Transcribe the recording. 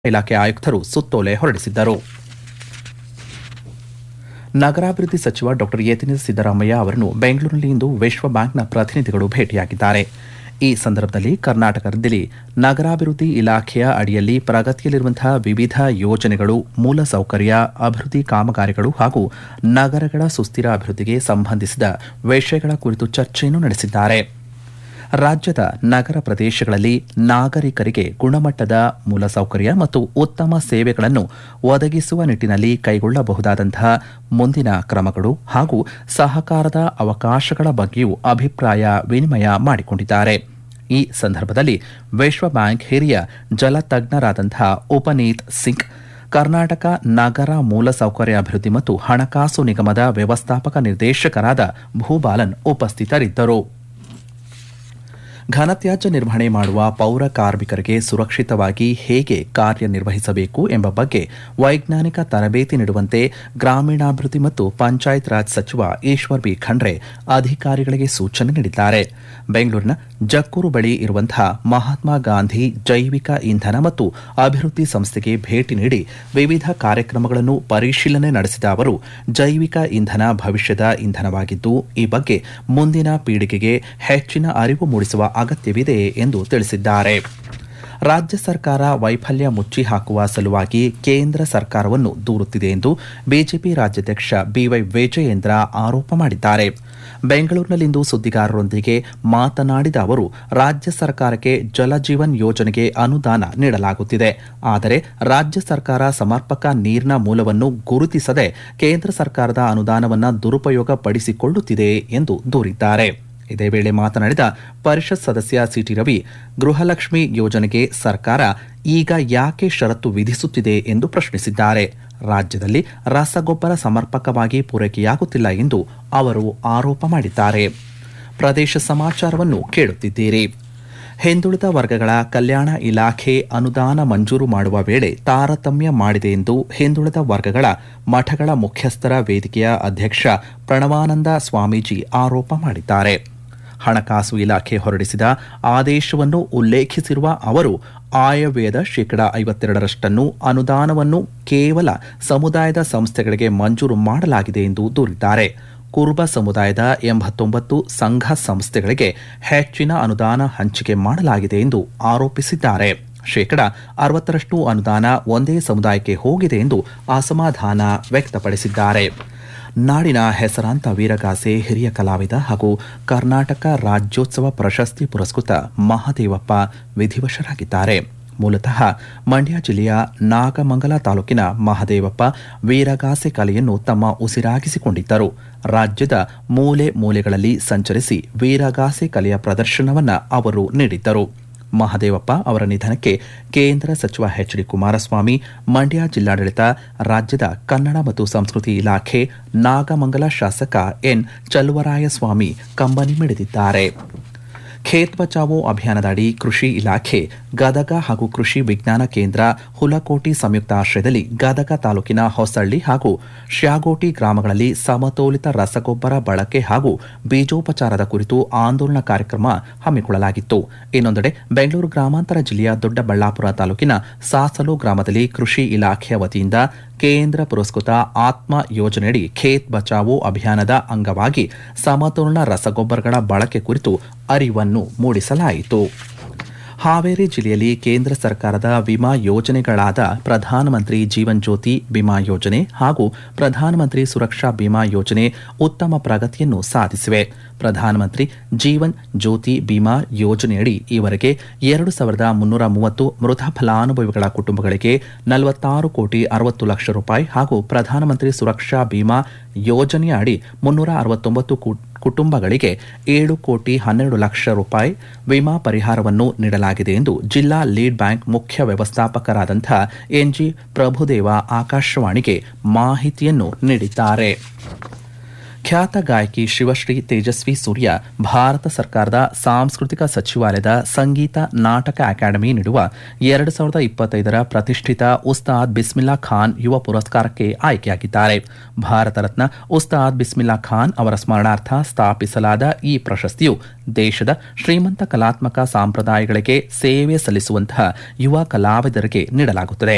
ಇಲಾಖೆ ಆಯುಕ್ತರು ಸುತ್ತೋಲೆ ಹೊರಡಿಸಿದ್ದರು. ನಗರಾಭಿವೃದ್ಧಿ ಸಚಿವ ಡಾ ಯತೀಂದ್ರ ಸಿದ್ದರಾಮಯ್ಯ ಅವರನ್ನು ಬೆಂಗಳೂರಿನಲ್ಲಿಂದು ವಿಶ್ವ ಬ್ಯಾಂಕ್ನ ಪ್ರತಿನಿಧಿಗಳು ಭೇಟಿಯಾಗಿದ್ದಾರೆ. ಈ ಸಂದರ್ಭದಲ್ಲಿ ಕರ್ನಾಟಕದಲ್ಲಿ ನಗರಾಭಿವೃದ್ಧಿ ಇಲಾಖೆಯ ಅಡಿಯಲ್ಲಿ ಪ್ರಗತಿಯಲ್ಲಿರುವಂತಹ ವಿವಿಧ ಯೋಜನೆಗಳು, ಮೂಲಸೌಕರ್ಯ ಅಭಿವೃದ್ಧಿ ಕಾಮಗಾರಿಗಳು ಹಾಗೂ ನಗರಗಳ ಸುಸ್ಥಿರ ಅಭಿವೃದ್ಧಿಗೆ ಸಂಬಂಧಿಸಿದ ವಿಷಯಗಳ ಕುರಿತು ಚರ್ಚೆಯನ್ನು ನಡೆಸಿದ್ದಾರೆ. ರಾಜ್ಯದ ನಗರ ಪ್ರದೇಶಗಳಲ್ಲಿ ನಾಗರಿಕರಿಗೆ ಗುಣಮಟ್ಟದ ಮೂಲಸೌಕರ್ಯ ಮತ್ತು ಉತ್ತಮ ಸೇವೆಗಳನ್ನು ಒದಗಿಸುವ ನಿಟ್ಟಿನಲ್ಲಿ ಕೈಗೊಳ್ಳಬಹುದಾದಂತಹ ಮುಂದಿನ ಕ್ರಮಗಳು ಹಾಗೂ ಸಹಕಾರದ ಅವಕಾಶಗಳ ಬಗ್ಗೆಯೂ ಅಭಿಪ್ರಾಯ ವಿನಿಮಯ ಮಾಡಿಕೊಂಡಿದ್ದಾರೆ. ಈ ಸಂದರ್ಭದಲ್ಲಿ ವಿಶ್ವ ಬ್ಯಾಂಕ್ ಹಿರಿಯ ಜಲತಜ್ಞರಾದಂತಹ ಉಪನೀತ್ ಸಿಂಗ್, ಕರ್ನಾಟಕ ನಗರ ಮೂಲಸೌಕರ್ಯ ಅಭಿವೃದ್ಧಿ ಮತ್ತು ಹಣಕಾಸು ನಿಗಮದ ವ್ಯವಸ್ಥಾಪಕ ನಿರ್ದೇಶಕರಾದ ಭೂಬಾಲನ್ ಉಪಸ್ಥಿತರಿದ್ದರು. ಘನತ್ಯಾಜ್ಯ ನಿರ್ವಹಣೆ ಮಾಡುವ ಪೌರ ಕಾರ್ಮಿಕರಿಗೆ ಸುರಕ್ಷಿತವಾಗಿ ಹೇಗೆ ಕಾರ್ಯನಿರ್ವಹಿಸಬೇಕು ಎಂಬ ಬಗ್ಗೆ ವೈಜ್ಞಾನಿಕ ತರಬೇತಿ ನೀಡುವಂತೆ ಗ್ರಾಮೀಣಾಭಿವೃದ್ಧಿ ಮತ್ತು ಪಂಚಾಯತ್ ರಾಜ್ ಸಚಿವ ಈಶ್ವರ್ ಬಿ ಖಂಡ್ರೆ ಅಧಿಕಾರಿಗಳಿಗೆ ಸೂಚನೆ ನೀಡಿದ್ದಾರೆ. ಬೆಂಗಳೂರಿನ ಜಕ್ಕೂರು ಬಳಿ ಇರುವಂತಹ ಮಹಾತ್ಮ ಗಾಂಧಿ ಜೈವಿಕ ಇಂಧನ ಮತ್ತು ಅಭಿವೃದ್ಧಿ ಸಂಸ್ಥೆಗೆ ಭೇಟಿ ನೀಡಿ ವಿವಿಧ ಕಾರ್ಯಕ್ರಮಗಳನ್ನು ಪರಿಶೀಲನೆ ನಡೆಸಿದ ಅವರು, ಜೈವಿಕ ಇಂಧನ ಭವಿಷ್ಯದ ಇಂಧನವಾಗಿದ್ದು ಈ ಬಗ್ಗೆ ಮುಂದಿನ ಪೀಳಿಗೆಗೆ ಹೆಚ್ಚಿನ ಅರಿವು ಮೂಡಿಸುವ ಅಗತ್ಯವಿದೆ ಎಂದು ತಿಳಿಸಿದ್ದಾರೆ. ರಾಜ್ಯ ಸರ್ಕಾರ ವೈಫಲ್ಯ ಮುಚ್ಚಿ ಹಾಕುವ ಸಲುವಾಗಿ ಕೇಂದ್ರ ಸರ್ಕಾರವನ್ನು ದೂರುತ್ತಿದೆ ಎಂದು ಬಿಜೆಪಿ ರಾಜ್ಯಾಧ್ಯಕ್ಷ ಬಿವೈ ವಿಜಯೇಂದ್ರ ಆರೋಪ ಮಾಡಿದ್ದಾರೆ. ಬೆಂಗಳೂರಿನಲ್ಲಿಂದು ಸುದ್ದಿಗಾರರೊಂದಿಗೆ ಮಾತನಾಡಿದ ಅವರು, ರಾಜ್ಯ ಸರ್ಕಾರಕ್ಕೆ ಜಲಜೀವನ್ ಯೋಜನೆಗೆ ಅನುದಾನ ನೀಡಲಾಗುತ್ತಿದೆ. ಆದರೆ ರಾಜ್ಯ ಸರ್ಕಾರ ಸಮರ್ಪಕ ನೀರಿನ ಮೂಲವನ್ನು ಗುರುತಿಸದೆ ಕೇಂದ್ರ ಸರ್ಕಾರದ ಅನುದಾನವನ್ನು ದುರುಪಯೋಗ ಪಡಿಸಿಕೊಳ್ಳುತ್ತಿದೆ ಎಂದು ದೂರಿದ್ದಾರೆ. ಇದೇ ವೇಳೆ ಮಾತನಾಡಿದ ಪರಿಷತ್ ಸದಸ್ಯ ಸಿಟಿ ರವಿ, ಗೃಹಲಕ್ಷ್ಮಿ ಯೋಜನೆಗೆ ಸರ್ಕಾರ ಈಗ ಯಾಕೆ ಷರತ್ತು ವಿಧಿಸುತ್ತಿದೆ ಎಂದು ಪ್ರಶ್ನಿಸಿದ್ದಾರೆ. ರಾಜ್ಯದಲ್ಲಿ ರಸಗೊಬ್ಬರ ಸಮರ್ಪಕವಾಗಿ ಪೂರೈಕೆಯಾಗುತ್ತಿಲ್ಲ ಎಂದು ಅವರು ಆರೋಪ ಮಾಡಿದ್ದಾರೆ. ಪ್ರದೇಶ ಸಮಾಚಾರವನ್ನು ಕೇಳುತ್ತಿದ್ದೀರಿ. ಹಿಂದುಳಿದ ವರ್ಗಗಳ ಕಲ್ಯಾಣ ಇಲಾಖೆ ಅನುದಾನ ಮಂಜೂರು ಮಾಡುವ ವೇಳೆ ತಾರತಮ್ಯ ಮಾಡಿದೆ ಎಂದು ಹಿಂದುಳಿದ ವರ್ಗಗಳ ಮಠಗಳ ಮುಖ್ಯಸ್ಥರ ವೇದಿಕೆಯ ಅಧ್ಯಕ್ಷ ಪ್ರಣವಾನಂದ ಸ್ವಾಮೀಜಿ ಆರೋಪ ಮಾಡಿದ್ದಾರೆ. ಹಣಕಾಸು ಇಲಾಖೆ ಹೊರಡಿಸಿದ ಆದೇಶವನ್ನು ಉಲ್ಲೇಖಿಸಿರುವ ಅವರು, ಆಯವ್ಯಯದ ಶೇಕಡಾ 52% ಅನುದಾನವನ್ನು ಕೇವಲ ಸಮುದಾಯದ ಸಂಸ್ಥೆಗಳಿಗೆ ಮಂಜೂರು ಮಾಡಲಾಗಿದೆ ಎಂದು ದೂರಿದ್ದಾರೆ. ಕುರುಬ ಸಮುದಾಯದ 89 ಸಂಘ ಸಂಸ್ಥೆಗಳಿಗೆ ಹೆಚ್ಚಿನ ಅನುದಾನ ಹಂಚಿಕೆ ಮಾಡಲಾಗಿದೆ ಎಂದು ಆರೋಪಿಸಿದ್ದಾರೆ. ಶೇಕಡಾ 60% ಅನುದಾನ ಒಂದೇ ಸಮುದಾಯಕ್ಕೆ ಹೋಗಿದೆ ಎಂದು ಅಸಮಾಧಾನ ವ್ಯಕ್ತಪಡಿಸಿದ್ದಾರೆ. ನಾಡಿನ ಹೆಸರಾಂತ ವೀರಗಾಸೆ ಹಿರಿಯ ಕಲಾವಿದ ಹಾಗೂ ಕರ್ನಾಟಕ ರಾಜ್ಯೋತ್ಸವ ಪ್ರಶಸ್ತಿ ಪುರಸ್ಕೃತ ಮಹದೇವಪ್ಪ ವಿಧಿವಶರಾಗಿದ್ದಾರೆ. ಮೂಲತಃ ಮಂಡ್ಯ ಜಿಲ್ಲೆಯ ನಾಗಮಂಗಲ ತಾಲೂಕಿನ ಮಹದೇವಪ್ಪ ವೀರಗಾಸೆ ಕಲೆಯನ್ನು ತಮ್ಮ ಉಸಿರಾಗಿಸಿಕೊಂಡಿದ್ದರು. ರಾಜ್ಯದ ಮೂಲೆ ಮೂಲೆಗಳಲ್ಲಿ ಸಂಚರಿಸಿ ವೀರಗಾಸೆ ಕಲೆಯ ಪ್ರದರ್ಶನವನ್ನು ಅವರು ನೀಡಿದ್ದರು. ಮಹದೇವಪ್ಪ ಅವರ ನಿಧನಕ್ಕೆ ಕೇಂದ್ರ ಸಚಿವ ಎಚ್.ಡಿ. ಕುಮಾರಸ್ವಾಮಿ, ಮಂಡ್ಯ ಜಿಲ್ಲಾಡಳಿತ, ರಾಜ್ಯದ ಕನ್ನಡ ಮತ್ತು ಸಂಸ್ಕೃತಿ ಇಲಾಖೆ, ನಾಗಮಂಗಲ ಶಾಸಕ ಎನ್ ಚಲುವರಾಯಸ್ವಾಮಿ ಕಂಬನಿ ಮಿಡಿದಿದ್ದಾರೆ. ಖೇತ್ ಬಚಾವೋ ಅಭಿಯಾನದ ಅಡಿ ಕೃಷಿ ಇಲಾಖೆ, ಗದಗ ಹಾಗೂ ಕೃಷಿ ವಿಜ್ಞಾನ ಕೇಂದ್ರ ಹುಲಕೋಟಿ ಸಂಯುಕ್ತ ಆಶ್ರಯದಲ್ಲಿ ಗದಗ ತಾಲೂಕಿನ ಹೊಸಳ್ಳಿ ಹಾಗೂ ಶ್ಯಾಗೋಟಿ ಗ್ರಾಮಗಳಲ್ಲಿ ಸಮತೋಲಿತ ರಸಗೊಬ್ಬರ ಬಳಕೆ ಹಾಗೂ ಬೀಜೋಪಚಾರದ ಕುರಿತು ಆಂದೋಲನ ಕಾರ್ಯಕ್ರಮ ಹಮ್ಮಿಕೊಳ್ಳಲಾಗಿತ್ತು. ಇನ್ನೊಂದೆಡೆ ಬೆಂಗಳೂರು ಗ್ರಾಮಾಂತರ ಜಿಲ್ಲೆಯ ದೊಡ್ಡಬಳ್ಳಾಪುರ ತಾಲೂಕಿನ ಸಾಸಲು ಗ್ರಾಮದಲ್ಲಿ ಕೃಷಿ ಇಲಾಖೆಯ ವತಿಯಿಂದ ಕೇಂದ್ರ ಪುರಸ್ಕೃತ ಆತ್ಮ ಯೋಜನೆಯಡಿ ಖೇತ್ ಬಚಾವೋ ಅಭಿಯಾನದ ಅಂಗವಾಗಿ ಸಮತೋಲನ ರಸಗೊಬ್ಬರಗಳ ಬಳಕೆ ಕುರಿತು ಅರಿವನ್ನು ಮೂಡಿಸಲಾಯಿತು. ಹಾವೇರಿ ಜಿಲ್ಲೆಯಲ್ಲಿ ಕೇಂದ್ರ ಸರ್ಕಾರದ ವಿಮಾ ಯೋಜನೆಗಳಾದ ಪ್ರಧಾನಮಂತ್ರಿ ಜೀವನ್ ಜ್ಯೋತಿ ಬಿಮಾ ಯೋಜನೆ ಹಾಗೂ ಪ್ರಧಾನಮಂತ್ರಿ ಸುರಕ್ಷಾ ಬಿಮಾ ಯೋಜನೆ ಉತ್ತಮ ಪ್ರಗತಿಯನ್ನು ಸಾಧಿಸಿವೆ. ಪ್ರಧಾನಮಂತ್ರಿ ಜೀವನ್ ಜ್ಯೋತಿ ಬಿಮಾ ಯೋಜನೆಯಡಿ ಈವರೆಗೆ 2,330 ಮೃತ ಫಲಾನುಭವಿಗಳ ಕುಟುಂಬಗಳಿಗೆ 46 ಕೋಟಿ 60 ಲಕ್ಷ ರೂಪಾಯಿ ಹಾಗೂ ಪ್ರಧಾನಮಂತ್ರಿ ಸುರಕ್ಷಾ ಬಿಮಾ ಯೋಜನೆಯ ಅಡಿ 369 ಕುಟುಂಬಗಳಿಗೆ 7 ಕೋಟಿ 12 ಲಕ್ಷ ರೂಪಾಯಿ ವಿಮಾ ಪರಿಹಾರವನ್ನು ನೀಡಲಾಗಿದೆ ಎಂದು ಜಿಲ್ಲಾ ಲೀಡ್ ಬ್ಯಾಂಕ್ ಮುಖ್ಯ ವ್ಯವಸ್ಥಾಪಕರಾದಂಥ ಎನ್ಜಿ ಪ್ರಭುದೇವ ಆಕಾಶವಾಣಿಗೆ ಮಾಹಿತಿಯನ್ನು ನೀಡಿದ್ದಾರೆ. ಖ್ಯಾತ ಗಾಯಕಿ ಶಿವಶ್ರೀ ತೇಜಸ್ವಿ ಸೂರ್ಯ ಭಾರತ ಸರ್ಕಾರದ ಸಾಂಸ್ಕೃತಿಕ ಸಚಿವಾಲಯದ ಸಂಗೀತ ನಾಟಕ ಅಕಾಡೆಮಿ ನೀಡುವ 2025ರ ಪ್ರತಿಷ್ಠಿತ ಉಸ್ತಾದ್ ಬಿಸ್ಮಿಲ್ಲಾ ಖಾನ್ ಯುವ ಪುರಸ್ಕಾರಕ್ಕೆ ಆಯ್ಕೆಯಾಗಿದ್ದಾರೆ. ಭಾರತ ರತ್ನ ಉಸ್ತಾದ್ ಬಿಸ್ಮಿಲ್ಲಾ ಖಾನ್ ಅವರ ಸ್ಮರಣಾರ್ಥ ಸ್ಥಾಪಿಸಲಾದ ಈ ಪ್ರಶಸ್ತಿಯು ದೇಶದ ಶ್ರೀಮಂತ ಕಲಾತ್ಮಕ ಸಂಪ್ರದಾಯಗಳಿಗೆ ಸೇವೆ ಸಲ್ಲಿಸುವಂತಹ ಯುವ ಕಲಾವಿದರಿಗೆ ನೀಡಲಾಗುತ್ತದೆ.